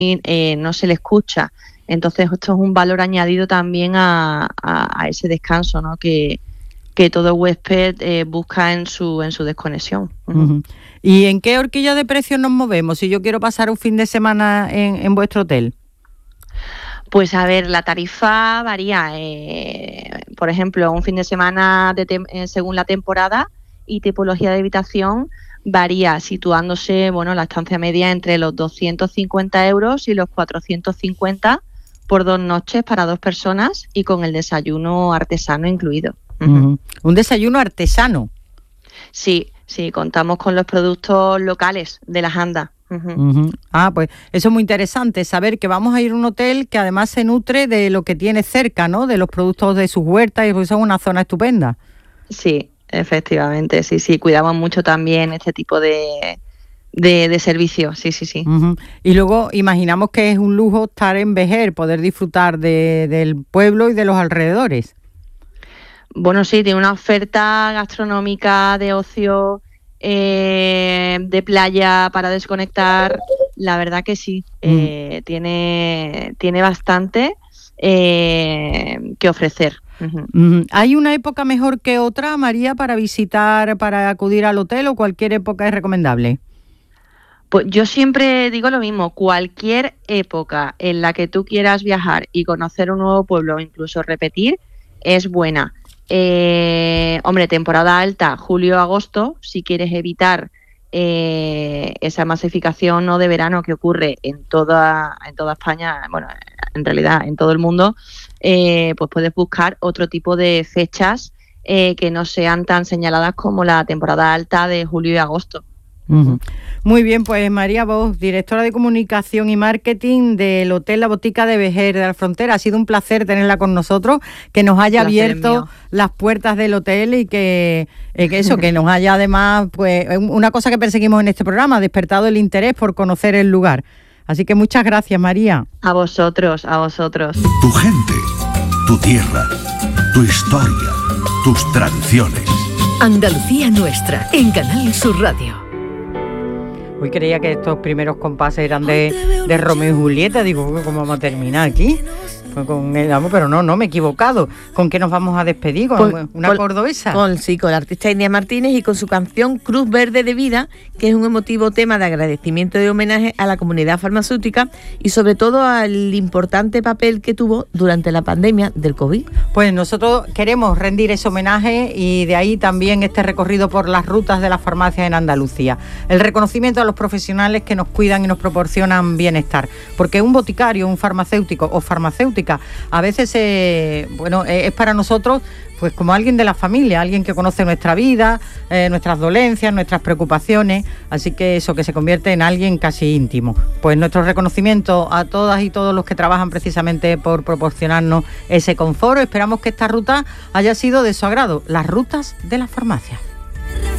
no se le escucha. Entonces esto es un valor añadido también a ese descanso, ¿no? que todo huésped busca en su desconexión. Uh-huh. ¿Y en qué horquilla de precios nos movemos si yo quiero pasar un fin de semana en vuestro hotel? Pues a ver, la tarifa varía. Por ejemplo, un fin de semana según la temporada y tipología de habitación varía, situándose, la estancia media entre los 250 euros y los 450 por 2 noches para 2 personas y con el desayuno artesano incluido. Uh-huh. ¿Un desayuno artesano? Sí, contamos con los productos locales de las andas. Uh-huh. Uh-huh. Ah, pues eso es muy interesante, saber que vamos a ir a un hotel que además se nutre de lo que tiene cerca, ¿no? De los productos de sus huertas, y pues es una zona estupenda. Sí, efectivamente, sí, cuidamos mucho también este tipo de servicios, sí. Uh-huh. Y luego imaginamos que es un lujo estar en Vejer, poder disfrutar del pueblo y de los alrededores. Bueno, sí, tiene una oferta gastronómica, de ocio, de playa para desconectar. La verdad que sí, tiene bastante que ofrecer. Uh-huh. ¿Hay una época mejor que otra, María, para visitar, para acudir al hotel, o cualquier época es recomendable? Pues yo siempre digo lo mismo, cualquier época en la que tú quieras viajar y conocer un nuevo pueblo o incluso repetir es buena. Temporada alta, julio-agosto, si quieres evitar esa masificación, ¿no?, de verano que ocurre en toda España, en realidad en todo el mundo, pues puedes buscar otro tipo de fechas que no sean tan señaladas como la temporada alta de julio y agosto. Uh-huh. Muy bien, pues María Bosch, directora de comunicación y marketing del Hotel La Botica de Vejer de la Frontera. Ha sido un placer tenerla con nosotros, que nos haya abierto las puertas del hotel y que nos haya además, pues una cosa que perseguimos en este programa, despertado el interés por conocer el lugar. Así que muchas gracias, María. A vosotros. Tu gente, tu tierra, tu historia, tus tradiciones. Andalucía Nuestra, en Canal Sur Radio. Hoy creía que estos primeros compases eran de Romeo y Julieta. Digo, ¿cómo vamos a terminar aquí? Pero no, me he equivocado. ¿Con qué nos vamos a despedir? ¿Con una cordobesa? Con la artista Inés Martínez y con su canción Cruz Verde de Vida, que es un emotivo tema de agradecimiento y homenaje a la comunidad farmacéutica y sobre todo al importante papel que tuvo durante la pandemia del COVID. Pues nosotros queremos rendir ese homenaje y de ahí también este recorrido por las rutas de las farmacias en Andalucía. El reconocimiento a los profesionales que nos cuidan y nos proporcionan bienestar. Porque un boticario, un farmacéutico o farmacéutica a veces es para nosotros pues como alguien de la familia, alguien que conoce nuestra vida, nuestras dolencias, nuestras preocupaciones, así que eso, que se convierte en alguien casi íntimo. Pues nuestro reconocimiento a todas y todos los que trabajan precisamente por proporcionarnos ese confort. Esperamos que esta ruta haya sido de su agrado, las rutas de las farmacias.